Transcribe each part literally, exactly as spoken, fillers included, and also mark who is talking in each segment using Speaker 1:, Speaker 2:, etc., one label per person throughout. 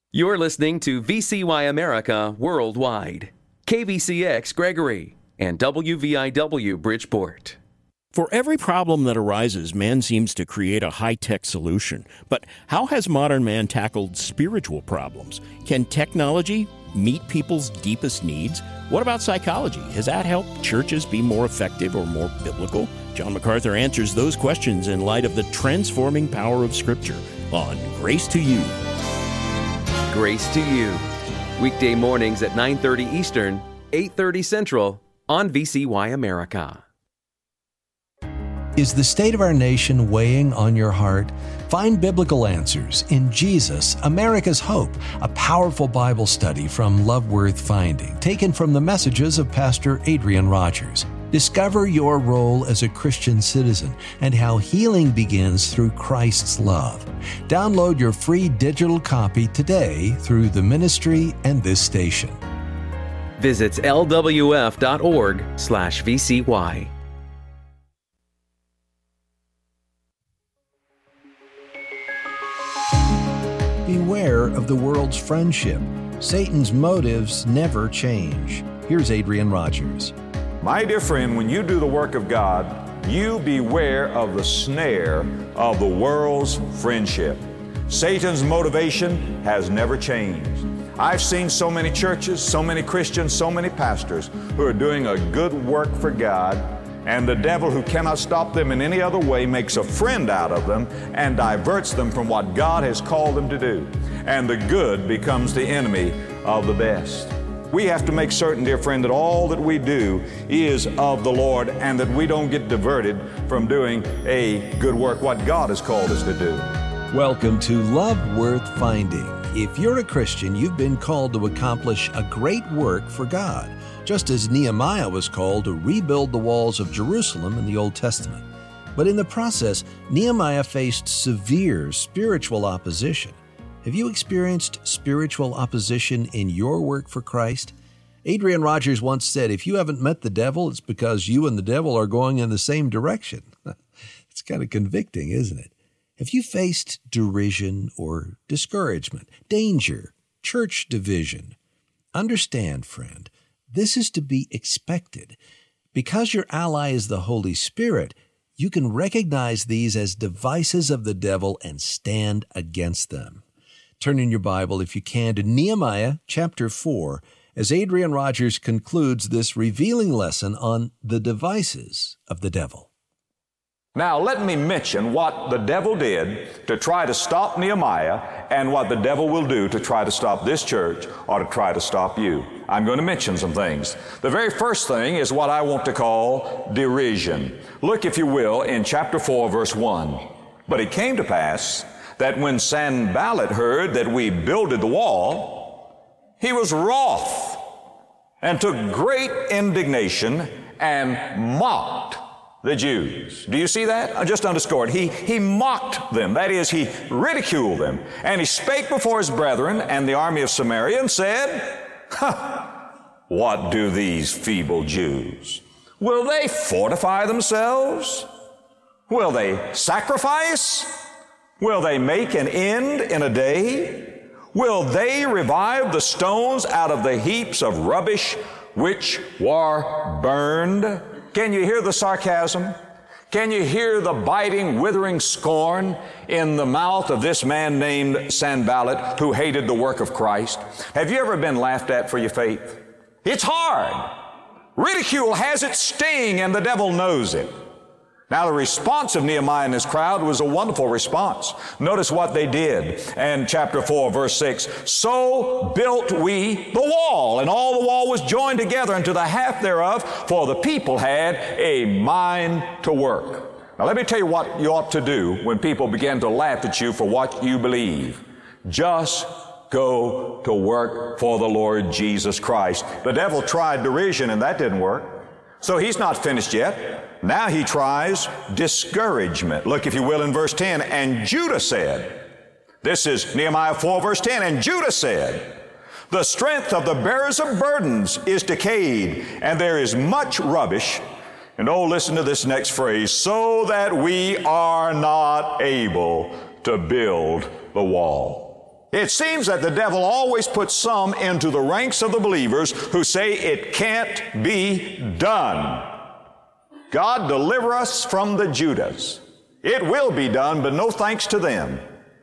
Speaker 1: You're listening to V C Y America Worldwide, K V C X Gregory, and W V I W Bridgeport.
Speaker 2: For every problem that arises, man seems to create a high-tech solution. But how has modern man tackled spiritual problems? Can technology meet people's deepest needs? What about psychology? Has that helped churches be more effective or more biblical? John MacArthur answers those questions in light of the transforming power of Scripture on Grace to You.
Speaker 1: Grace to You. Weekday mornings at nine thirty Eastern, eight thirty Central on V C Y America.
Speaker 3: Is the state of our nation weighing on your heart? Find biblical answers in Jesus, America's Hope, a powerful Bible study from Love Worth Finding, taken from the messages of Pastor Adrian Rogers. Discover your role as a Christian citizen and how healing begins through Christ's love. Download your free digital copy today through the ministry and this station.
Speaker 1: Visit L W F dot org slash V C Y.
Speaker 3: Beware of the world's friendship. Satan's motives never change. Here's Adrian Rogers.
Speaker 4: My dear friend, when you do the work of God, you beware of the snare of the world's friendship. Satan's motivation has never changed. I've seen so many churches, so many Christians, so many pastors who are doing a good work for God, and the devil, who cannot stop them in any other way, makes a friend out of them and diverts them from what God has called them to do. And the good becomes the enemy of the best. We have to make certain, dear friend, that all that we do is of the Lord and that we don't get diverted from doing a good work, what God has called us to do.
Speaker 3: Welcome to Love Worth Finding. If you're a Christian, you've been called to accomplish a great work for God, just as Nehemiah was called to rebuild the walls of Jerusalem in the Old Testament. But in the process, Nehemiah faced severe spiritual opposition. Have you experienced spiritual opposition in your work for Christ? Adrian Rogers once said, if you haven't met the devil, it's because you and the devil are going in the same direction. It's kind of convicting, isn't it? Have you faced derision or discouragement, danger, church division? Understand, friend, this is to be expected. Because your ally is the Holy Spirit, you can recognize these as devices of the devil and stand against them. Turn in your Bible, if you can, to Nehemiah chapter four, as Adrian Rogers concludes this revealing lesson on the devices of the devil.
Speaker 4: Now, let me mention what the devil did to try to stop Nehemiah and what the devil will do to try to stop this church or to try to stop you. I'm going to mention some things. The very first thing is what I want to call derision. Look, if you will, in chapter four, verse one. But it came to pass that when Sanballat heard that we builded the wall, he was wroth and took great indignation and mocked the Jews. Do you see that? I just underscored. He, he mocked them. That is, he ridiculed them. And he spake before his brethren and the army of Samaria and said, ha, what do these feeble Jews? Will they fortify themselves? Will they sacrifice? Will they make an end in a day? Will they revive the stones out of the heaps of rubbish which were burned? Can you hear the sarcasm? Can you hear the biting, withering scorn in the mouth of this man named Sanballat, who hated the work of Christ? Have you ever been laughed at for your faith? It's hard. Ridicule has its sting, and the devil knows it. Now, the response of Nehemiah and his crowd was a wonderful response. Notice what they did in chapter four, verse six. So built we the wall, and all the wall was joined together unto the half thereof, for the people had a mind to work. Now, let me tell you what you ought to do when people begin to laugh at you for what you believe. Just go to work for the Lord Jesus Christ. The devil tried derision, and that didn't work. So he's not finished yet. Now he tries discouragement. Look, if you will, in verse ten, and Judah said, this is Nehemiah four, verse ten, and Judah said, the strength of the bearers of burdens is decayed, and there is much rubbish. And oh, listen to this next phrase, so that we are not able to build the wall. It seems that the devil always puts some into the ranks of the believers who say it can't be done. God deliver us from the Judas. It will be done, but no thanks to them.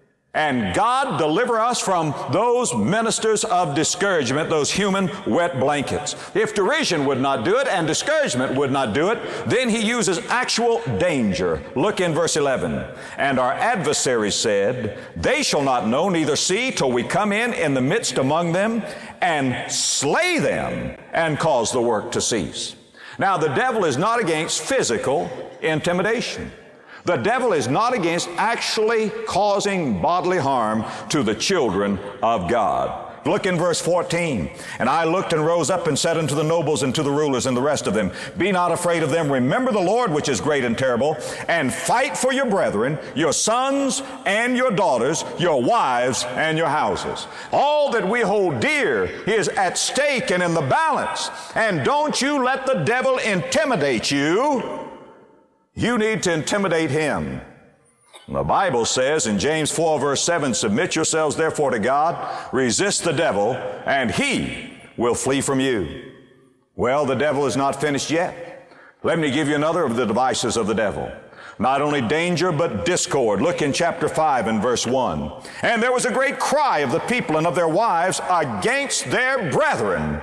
Speaker 4: And God deliver us from those ministers of discouragement, those human wet blankets. If derision would not do it and discouragement would not do it, then he uses actual danger. Look in verse eleven. And our adversary said, they shall not know neither see till we come in in the midst among them and slay them and cause the work to cease. Now the devil is not against physical intimidation. The devil is not against actually causing bodily harm to the children of God. Look in verse fourteen. And I looked and rose up and said unto the nobles and to the rulers and the rest of them, be not afraid of them. Remember the Lord, which is great and terrible, and fight for your brethren, your sons and your daughters, your wives and your houses. All that we hold dear is at stake and in the balance. And don't you let the devil intimidate you. You need to intimidate him. The Bible says in James four verse seven, submit yourselves therefore to God, resist the devil, and he will flee from you. Well, the devil is not finished yet. Let me give you another of the devices of the devil. Not only danger, but discord. Look in chapter five and verse one. And there was a great cry of the people and of their wives against their brethren,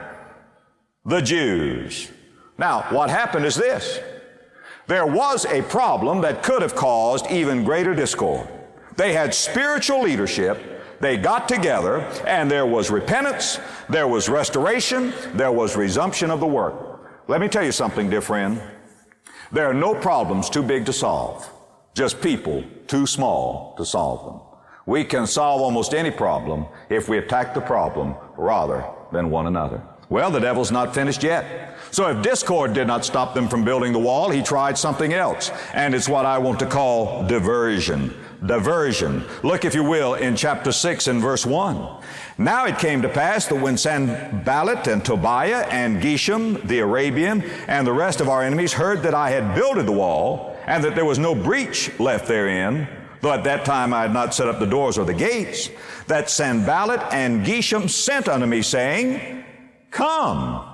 Speaker 4: the Jews. Now, what happened is this. There was a problem that could have caused even greater discord. They had spiritual leadership. They got together, and there was repentance, there was restoration, there was resumption of the work. Let me tell you something, dear friend. There are no problems too big to solve, just people too small to solve them. We can solve almost any problem if we attack the problem rather than one another. Well, the devil's not finished yet. So if discord did not stop them from building the wall, he tried something else. And it's what I want to call diversion. Diversion. Look, if you will, in chapter six and verse one. Now it came to pass that when Sanballat and Tobiah and Geshem the Arabian and the rest of our enemies heard that I had builded the wall and that there was no breach left therein, though at that time I had not set up the doors or the gates, that Sanballat and Geshem sent unto me, saying, come,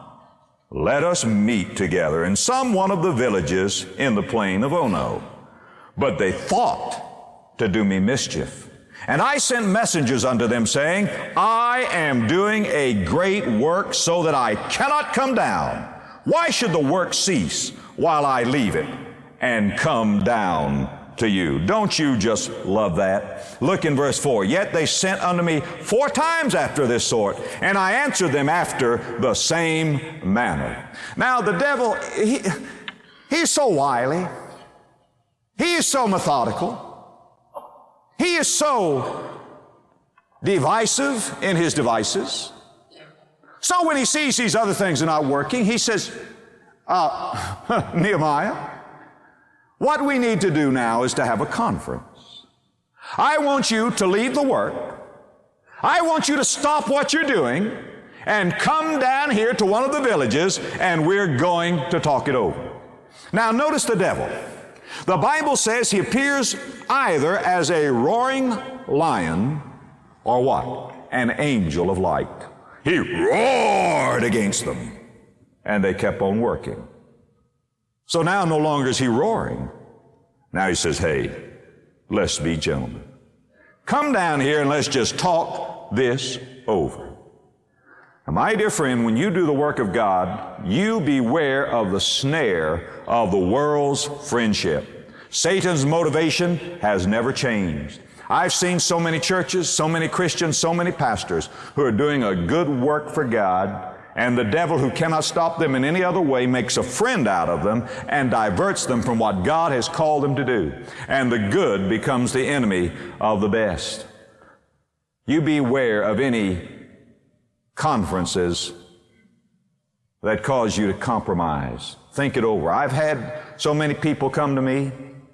Speaker 4: let us meet together in some one of the villages in the plain of Ono. But they thought to do me mischief. And I sent messengers unto them, saying, I am doing a great work so that I cannot come down. Why should the work cease while I leave it and come down to you? Don't you just love that? Look in verse four. Yet they sent unto me four times after this sort, and I answered them after the same manner. Now the devil, he, he's so wily. He is so methodical. He is so divisive in his devices. So when he sees these other things are not working, he says, uh, Nehemiah, what we need to do now is to have a conference. I want you to leave the work. I want you to stop what you're doing and come down here to one of the villages, and we're going to talk it over. Now notice the devil. The Bible says he appears either as a roaring lion or what? An angel of light. He roared against them, and they kept on working. So now no longer is he roaring. Now he says, hey, let's be gentlemen. Come down here and let's just talk this over. Now, my dear friend, when you do the work of God, you beware of the snare of the world's friendship. Satan's motivation has never changed. I've seen so many churches, so many Christians, so many pastors who are doing a good work for God, and the devil, who cannot stop them in any other way, makes a friend out of them and diverts them from what God has called them to do. And the good becomes the enemy of the best. You beware of any conferences that cause you to compromise. Think it over. I've had so many people come to me,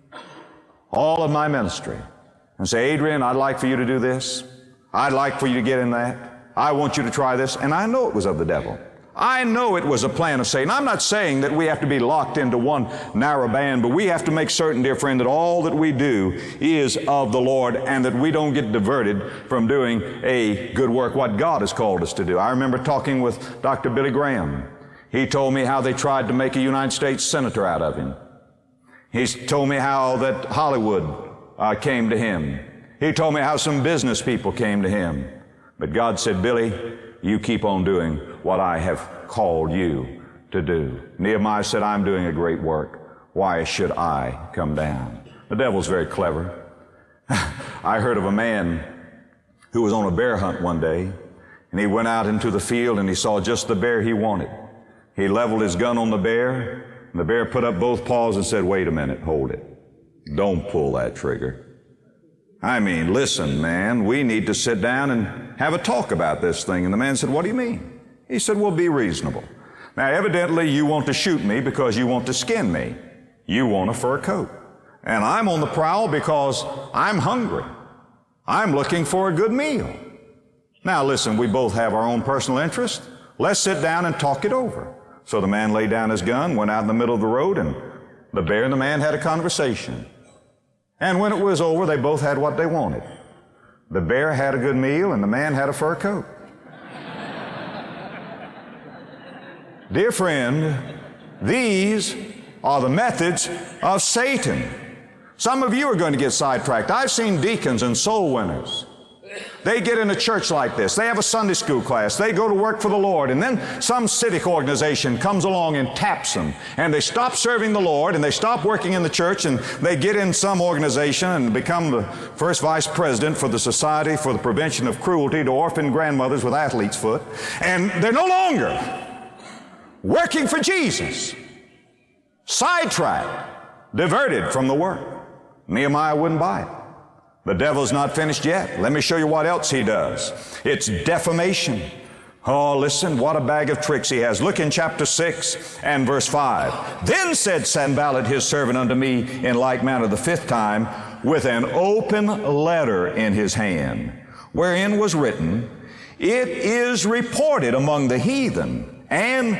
Speaker 4: all of my ministry, and say, Adrian, I'd like for you to do this. I'd like for you to get in that. I want you to try this. And I know it was of the devil. I know it was a plan of Satan. I'm not saying that we have to be locked into one narrow band, but we have to make certain, dear friend, that all that we do is of the Lord and that we don't get diverted from doing a good work, what God has called us to do. I remember talking with Doctor Billy Graham. He told me how they tried to make a United States senator out of him. He's told me how that Hollywood uh, came to him. He told me how some business people came to him. But God said, Billy, you keep on doing what I have called you to do. Nehemiah said, I'm doing a great work. Why should I come down? The devil's very clever. I heard of a man who was on a bear hunt one day, and he went out into the field and he saw just the bear he wanted. He leveled his gun on the bear, and the bear put up both paws and said, wait a minute, hold it. Don't pull that trigger. I mean, listen, man, we need to sit down and have a talk about this thing. And the man said, what do you mean? He said, well, be reasonable. Now, evidently, you want to shoot me because you want to skin me. You want a fur coat. And I'm on the prowl because I'm hungry. I'm looking for a good meal. Now, listen, we both have our own personal interest. Let's sit down and talk it over. So the man laid down his gun, went out in the middle of the road, and the bear and the man had a conversation. And when it was over, they both had what they wanted. The bear had a good meal, and the man had a fur coat. Dear friend, these are the methods of Satan. Some of you are going to get sidetracked. I've seen deacons and soul winners. They get in a church like this. They have a Sunday school class. They go to work for the Lord. And then some civic organization comes along and taps them. And they stop serving the Lord and they stop working in the church and they get in some organization and become the first vice president for the Society for the Prevention of Cruelty to Orphan Grandmothers with Athlete's Foot. And they're no longer working for Jesus. Sidetracked, diverted from the work. Nehemiah wouldn't buy it. The devil's not finished yet. Let me show you what else he does. It's defamation. Oh, listen, what a bag of tricks he has. Look in chapter six and verse five. Then said Sanballat his servant unto me in like manner the fifth time, with an open letter in his hand, wherein was written, it is reported among the heathen, and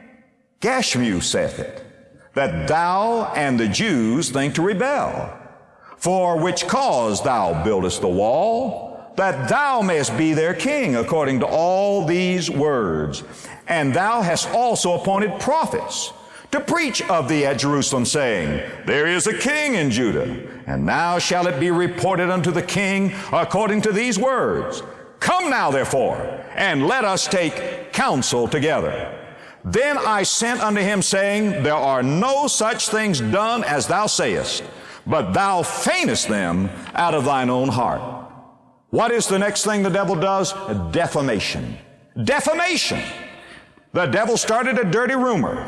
Speaker 4: Gashmu saith it, that thou and the Jews think to rebel. For which cause thou buildest the wall, that thou mayest be their king, according to all these words. And thou hast also appointed prophets to preach of thee at Jerusalem, saying, there is a king in Judah, and now shall it be reported unto the king according to these words. Come now, therefore, and let us take counsel together. Then I sent unto him, saying, there are no such things done as thou sayest, but thou feignest them out of thine own heart. What is the next thing the devil does? Defamation. Defamation. The devil started a dirty rumor.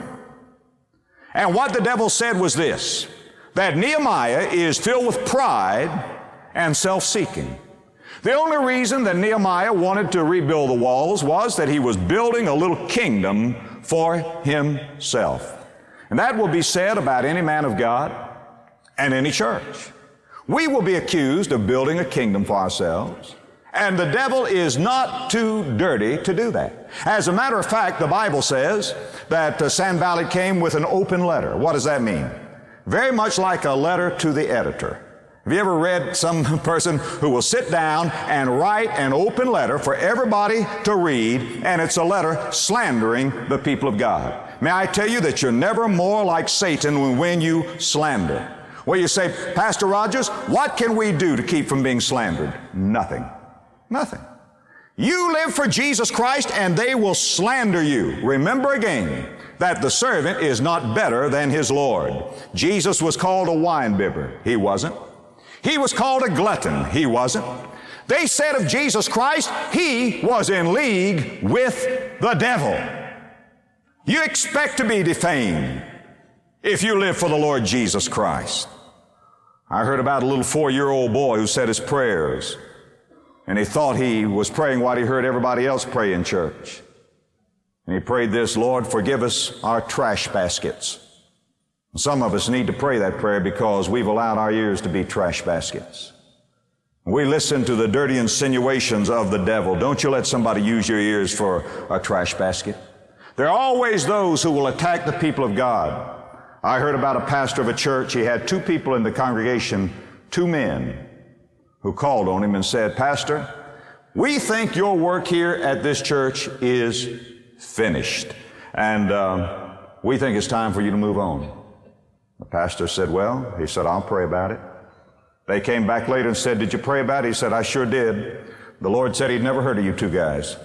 Speaker 4: And what the devil said was this, that Nehemiah is filled with pride and self-seeking. The only reason that Nehemiah wanted to rebuild the walls was that he was building a little kingdom for himself. And that will be said about any man of God and any church. We will be accused of building a kingdom for ourselves, and the devil is not too dirty to do that. As a matter of fact, the Bible says that uh, Sanballat came with an open letter. What does that mean? Very much like a letter to the editor. Have you ever read some person who will sit down and write an open letter for everybody to read, and it's a letter slandering the people of God? May I tell you that you're never more like Satan when you slander. Well, you say, Pastor Rogers, what can we do to keep from being slandered? Nothing. Nothing. You live for Jesus Christ and they will slander you. Remember again that the servant is not better than his Lord. Jesus was called a winebibber. He wasn't. He was called a glutton. He wasn't. They said of Jesus Christ, he was in league with the devil. You expect to be defamed if you live for the Lord Jesus Christ. I heard about a little four-year-old boy who said his prayers, and he thought he was praying what he heard everybody else pray in church. And he prayed this, Lord, forgive us our trash baskets. Some of us need to pray that prayer because we've allowed our ears to be trash baskets. We listen to the dirty insinuations of the devil. Don't you let somebody use your ears for a trash basket. There are always those who will attack the people of God. I heard about a pastor of a church. He had two people in the congregation, two men, who called on him and said, "Pastor, we think your work here at this church is finished, and um, we think it's time for you to move on." The pastor said, "Well," he said, "I'll pray about it." They came back later and said, "Did you pray about it?" He said, "I sure did. The Lord said He'd never heard of you two guys."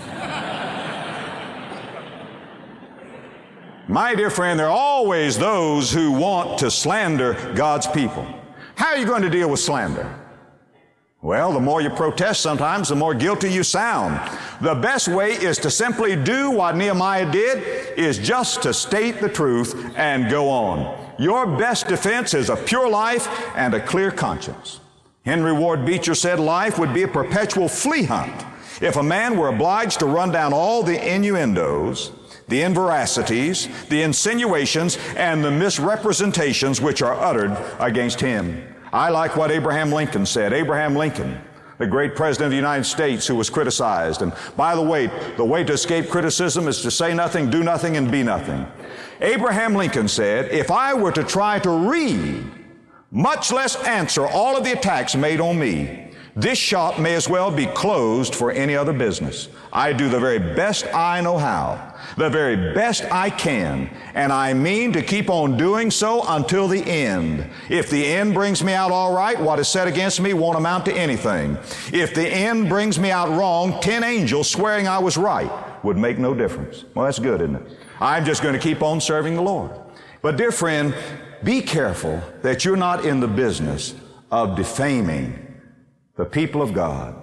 Speaker 4: My dear friend, there are always those who want to slander God's people. How are you going to deal with slander? Well, the more you protest sometimes, the more guilty you sound. The best way is to simply do what Nehemiah did, is just to state the truth and go on. Your best defense is a pure life and a clear conscience. Henry Ward Beecher said life would be a perpetual flea hunt if a man were obliged to run down all the innuendos, the inveracities, the insinuations, and the misrepresentations which are uttered against him. I like what Abraham Lincoln said. Abraham Lincoln, the great president of the United States who was criticized. And by the way, the way to escape criticism is to say nothing, do nothing, and be nothing. Abraham Lincoln said, "If I were to try to read, much less answer all of the attacks made on me, this shop may as well be closed for any other business. I do the very best I know how, the very best I can, and I mean to keep on doing so until the end. If the end brings me out all right, what is said against me won't amount to anything. If the end brings me out wrong, ten angels swearing I was right would make no difference." Well, that's good, isn't it? I'm just going to keep on serving the Lord. But dear friend, be careful that you're not in the business of defaming the people of God.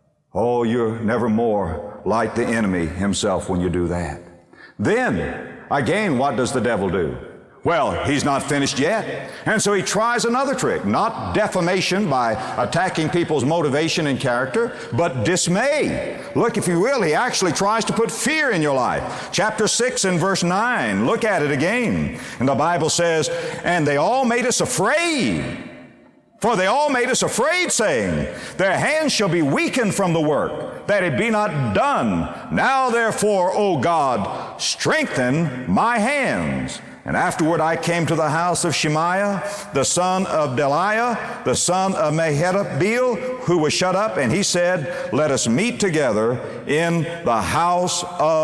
Speaker 4: Oh, you're never more like the enemy himself when you do that. Then, again, what does the devil do? Well, he's not finished yet. And so he tries another trick, not defamation by attacking people's motivation and character, but dismay. Look, if you will, he actually tries to put fear in your life. Chapter six and verse nine, look at it again. And the Bible says, "And they all made us afraid. For they all made us afraid, saying, Their hands shall be weakened from the work, that it be not done. Now therefore, O God, strengthen my hands." And afterward I came to the house of Shemaiah, the son of Delaiah, the son of Mehetabeel, who was shut up, and he said, "Let us meet together in the house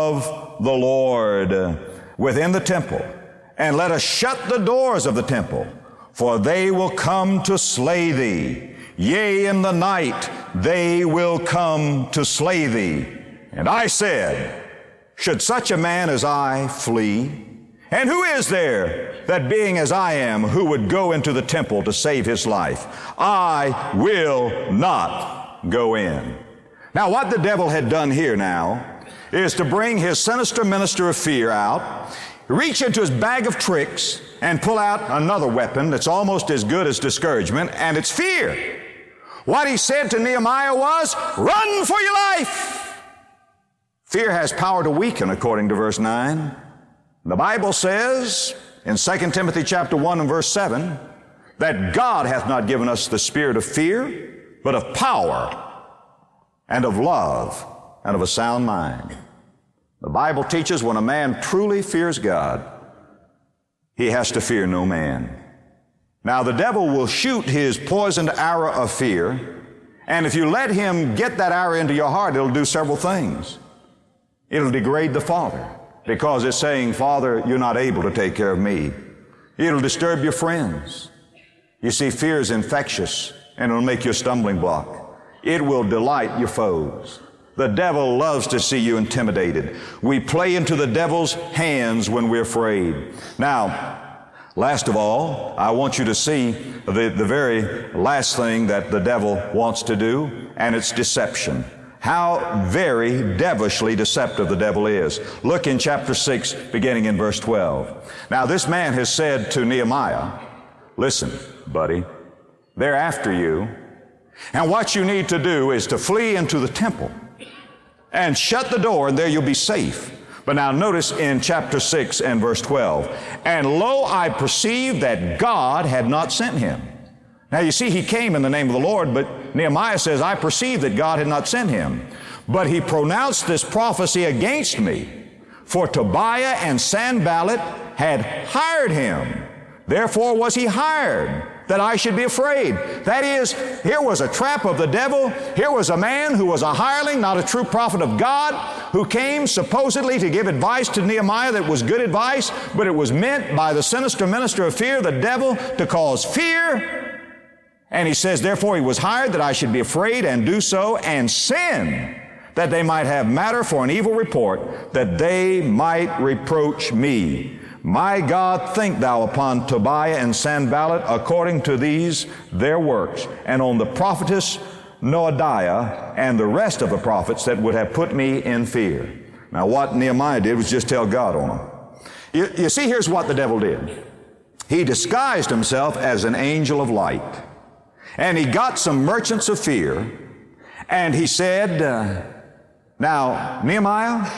Speaker 4: of the Lord, within the temple, and let us shut the doors of the temple. For they will come to slay thee. Yea, in the night they will come to slay thee." And I said, "Should such a man as I flee? And who is there that being as I am, who would go into the temple to save his life? I will not go in." Now, what the devil had done here now is to bring his sinister minister of fear out, reach into his bag of tricks, and pull out another weapon that's almost as good as discouragement, and it's fear. What he said to Nehemiah was, "Run for your life." Fear has power to weaken, according to verse nine. The Bible says in Second Timothy chapter one and verse seven that God hath not given us the spirit of fear, but of power and of love and of a sound mind. The Bible teaches when a man truly fears God, he has to fear no man. Now, the devil will shoot his poisoned arrow of fear, and if you let him get that arrow into your heart, it'll do several things. It'll degrade the father, because it's saying, "Father, you're not able to take care of me." It'll disturb your friends. You see, fear is infectious, and it'll make you a stumbling block. It will delight your foes. The devil loves to see you intimidated. We play into the devil's hands when we're afraid. Now, last of all, I want you to see the, the very last thing that the devil wants to do, and it's deception. How very devilishly deceptive the devil is. Look in chapter six, beginning in verse twelve. Now, this man has said to Nehemiah, "Listen, buddy, they're after you, and what you need to do is to flee into the temple and shut the door, and there you'll be safe." But now notice in chapter six and verse twelve, "And lo, I perceived that God had not sent him." Now you see, he came in the name of the Lord, but Nehemiah says, "I perceived that God had not sent him. But he pronounced this prophecy against me. For Tobiah and Sanballat had hired him. Therefore was he hired, that I should be afraid. That is, here was a trap of the devil. Here was a man who was a hireling, not a true prophet of God, who came supposedly to give advice to Nehemiah that was good advice, but it was meant by the sinister minister of fear, the devil, to cause fear. And he says, therefore he was hired that I should be afraid and do so and sin, that they might have matter for an evil report, that they might reproach me. My God, think thou upon Tobiah and Sanballat according to these their works, and on the prophetess Noadiah and the rest of the prophets that would have put me in fear. Now what Nehemiah did was just tell God on them. You, you see, here's what the devil did. He disguised himself as an angel of light, and he got some merchants of fear, and he said, uh, now, Nehemiah,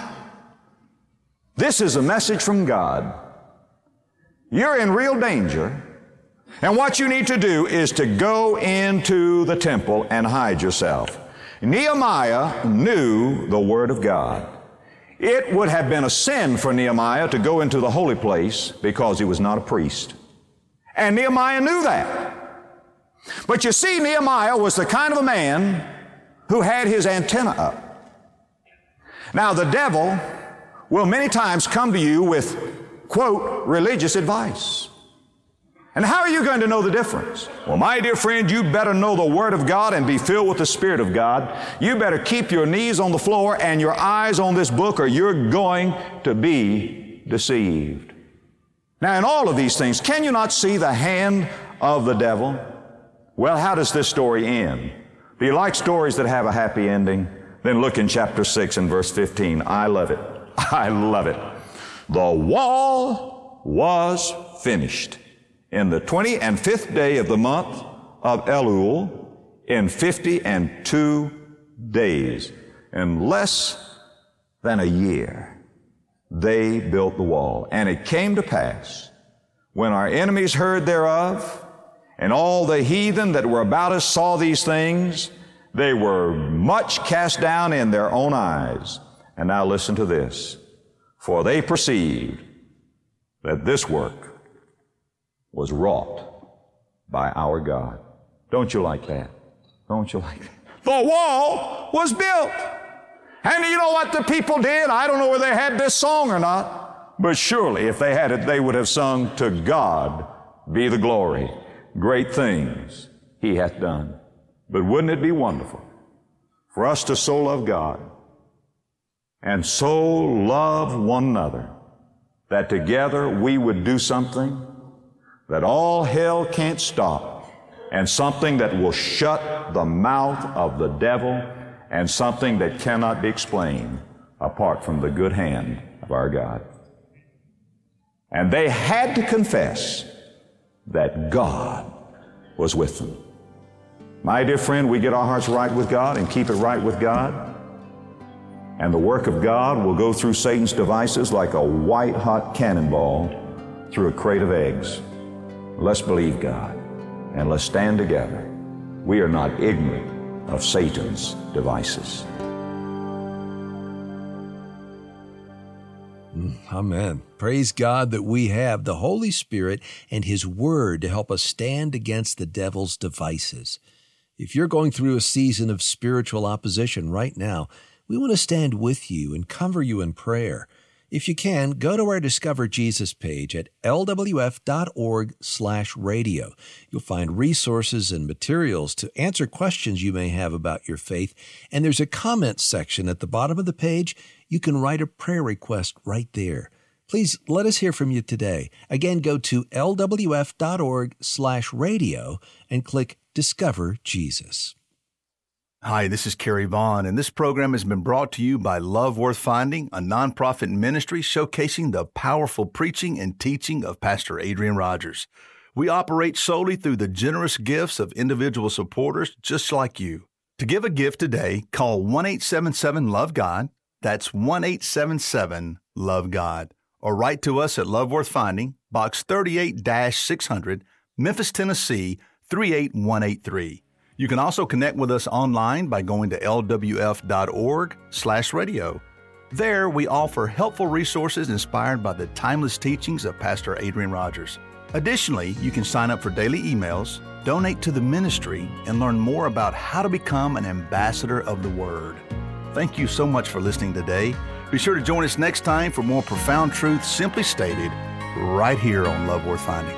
Speaker 4: this is a message from God. You're in real danger, and what you need to do is to go into the temple and hide yourself. Nehemiah knew the Word of God. It would have been a sin for Nehemiah to go into the holy place because he was not a priest. And Nehemiah knew that. But you see, Nehemiah was the kind of a man who had his antenna up. Now, the devil will many times come to you with, quote, religious advice. And how are you going to know the difference? Well, my dear friend, you better know the Word of God and be filled with the Spirit of God. You better keep your knees on the floor and your eyes on this book, or you're going to be deceived. Now, in all of these things, can you not see the hand of the devil? Well, how does this story end? Do you like stories that have a happy ending? Then look in chapter six and verse fifteen. I love it. I love it. The wall was finished in the twenty and fifth day of the month of Elul in fifty and two days. In less than a year, they built the wall. And it came to pass, when our enemies heard thereof, and all the heathen that were about us saw these things, they were much cast down in their own eyes. And now listen to this. For they perceived that this work was wrought by our God. Don't you like that? Don't you like that? The wall was built. And you know what the people did? I don't know whether they had this song or not, but surely if they had it, they would have sung, to God be the glory. Great things He hath done. But wouldn't it be wonderful for us to so love God and so love one another that together we would do something that all hell can't stop, and something that will shut the mouth of the devil, and something that cannot be explained apart from the good hand of our God. And they had to confess that God was with them. My dear friend, we get our hearts right with God and keep it right with God, and the work of God will go through Satan's devices like a white-hot cannonball through a crate of eggs. Let's believe God, and let's stand together. We are not ignorant of Satan's devices.
Speaker 3: Amen. Praise God that we have the Holy Spirit and His Word to help us stand against the devil's devices. If you're going through a season of spiritual opposition right now, we want to stand with you and cover you in prayer. If you can, go to our Discover Jesus page at L W F dot org slash radio. You'll find resources and materials to answer questions you may have about your faith, and there's a comment section at the bottom of the page. You can write a prayer request right there. Please let us hear from you today. Again, go to L W F dot org slash radio and click Discover Jesus.
Speaker 5: Hi, this is Kerry Vaughn, and this program has been brought to you by Love Worth Finding, a nonprofit ministry showcasing the powerful preaching and teaching of Pastor Adrian Rogers. We operate solely through the generous gifts of individual supporters just like you. To give a gift today, call one eight seven seven love God. That's one eight seven seven love God. Or write to us at Love Worth Finding, Box thirty-eight six hundred, Memphis, Tennessee, three eight one eight three. You can also connect with us online by going to L W F dot org slash radio. There, we offer helpful resources inspired by the timeless teachings of Pastor Adrian Rogers. Additionally, you can sign up for daily emails, donate to the ministry, and learn more about how to become an ambassador of the Word. Thank you so much for listening today. Be sure to join us next time for more profound truth simply stated right here on Love Worth Finding.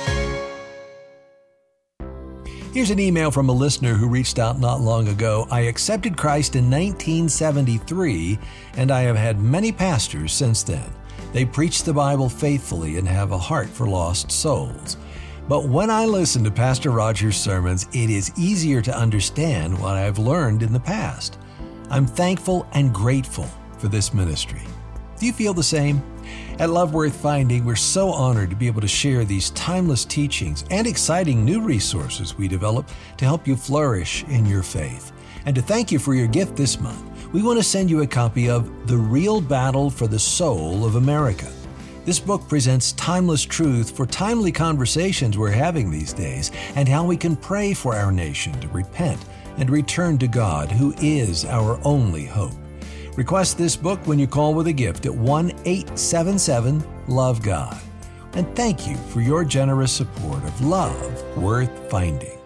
Speaker 3: Here's an email from a listener who reached out not long ago. I accepted Christ in nineteen seventy-three, and I have had many pastors since then. They preach the Bible faithfully and have a heart for lost souls. But when I listen to Pastor Rogers' sermons, it is easier to understand what I've learned in the past. I'm thankful and grateful for this ministry. Do you feel the same? At Love Worth Finding, we're so honored to be able to share these timeless teachings and exciting new resources we develop to help you flourish in your faith. And to thank you for your gift this month, we want to send you a copy of The Real Battle for the Soul of America. This book presents timeless truth for timely conversations we're having these days and how we can pray for our nation to repent and return to God, who is our only hope. Request this book when you call with a gift at one eight seven seven love God. And thank you for your generous support of Love Worth Finding.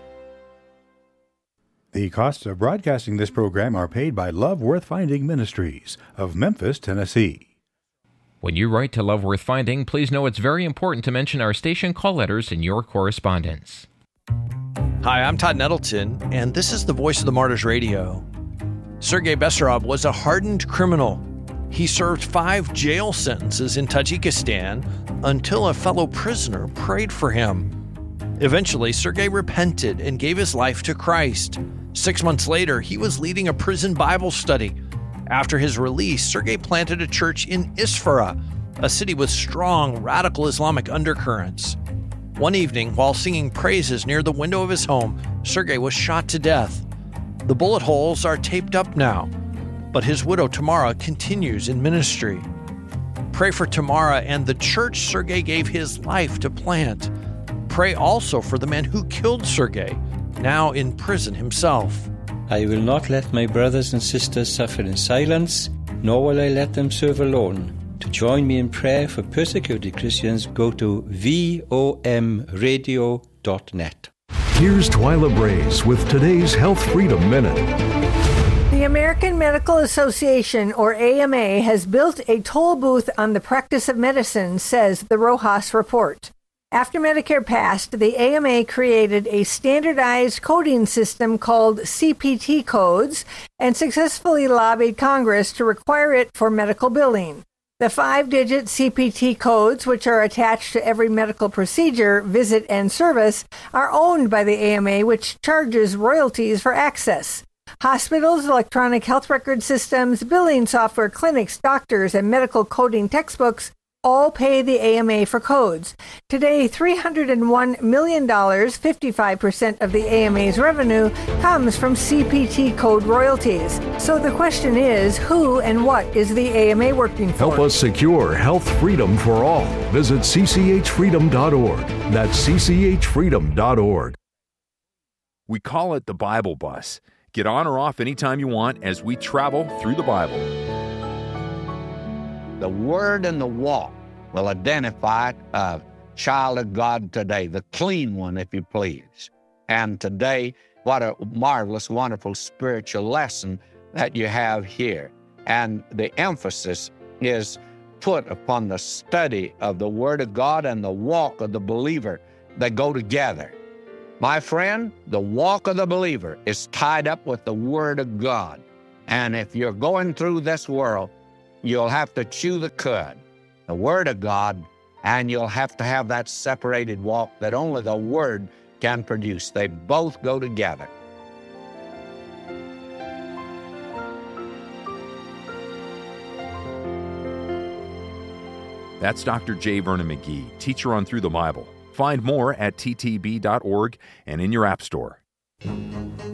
Speaker 6: The costs of broadcasting this program are paid by Love Worth Finding Ministries of Memphis, Tennessee.
Speaker 7: When you write to Love Worth Finding, please know it's very important to mention our station call letters in your correspondence.
Speaker 8: Hi, I'm Todd Nettleton, and this is the Voice of the Martyrs Radio. Sergei Bessarab was a hardened criminal. He served five jail sentences in Tajikistan until a fellow prisoner prayed for him. Eventually, Sergei repented and gave his life to Christ. Six months later, he was leading a prison Bible study. After his release, Sergei planted a church in Isfara, a city with strong radical Islamic undercurrents. One evening, while singing praises near the window of his home, Sergei was shot to death. The bullet holes are taped up now, but his widow Tamara continues in ministry. Pray for Tamara and the church Sergei gave his life to plant. Pray also for the man who killed Sergei, now in prison himself.
Speaker 9: I will not let my brothers and sisters suffer in silence, nor will I let them serve alone. To join me in prayer for persecuted Christians, go to V O M radio dot net.
Speaker 10: Here's Twyla Brace with today's Health Freedom Minute.
Speaker 11: The American Medical Association, or A M A, has built a toll booth on the practice of medicine, says the Rojas report. After Medicare passed, the A M A created a standardized coding system called C P T codes and successfully lobbied Congress to require it for medical billing. The five-digit C P T codes, which are attached to every medical procedure, visit, and service, are owned by the A M A, which charges royalties for access. Hospitals, electronic health record systems, billing software, clinics, doctors, and medical coding textbooks all pay the A M A for codes. Today, three hundred one million dollars, fifty-five percent of the A M A's revenue, comes from C P T code royalties. So the question is, who and what is the A M A working for?
Speaker 10: Help us secure health freedom for all. Visit c c h freedom dot org. That's c c h freedom dot org.
Speaker 12: We call it the Bible Bus. Get on or off anytime you want as we travel through the Bible.
Speaker 13: The Word and the walk will identify a child of God today, the clean one, if you please. And today, what a marvelous, wonderful spiritual lesson that you have here. And the emphasis is put upon the study of the Word of God and the walk of the believer that go together. My friend, the walk of the believer is tied up with the Word of God. And if you're going through this world, you'll have to chew the cud, the Word of God, and you'll have to have that separated walk that only the Word can produce. They both go together.
Speaker 12: That's Doctor J. Vernon McGee, teacher on Through the Bible. Find more at t t b dot org and in your app store.